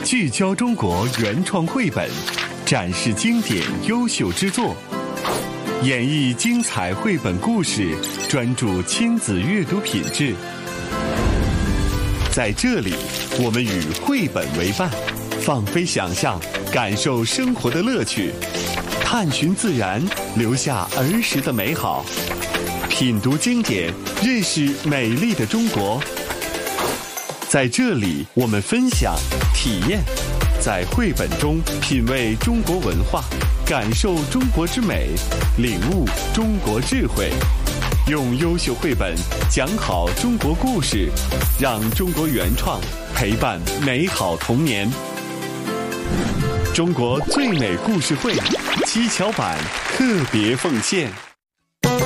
聚焦中国原创绘本，展示经典优秀之作，演绎精彩绘本故事，专注亲子阅读品质。在这里，我们与绘本为伴，放飞想象，感受生活的乐趣，探寻自然，留下儿时的美好，品读经典，认识美丽的中国。在这里，我们分享、体验，在绘本中品味中国文化，感受中国之美，领悟中国智慧。用优秀绘本讲好中国故事，让中国原创陪伴美好童年。中国最美故事会七巧板特别奉献。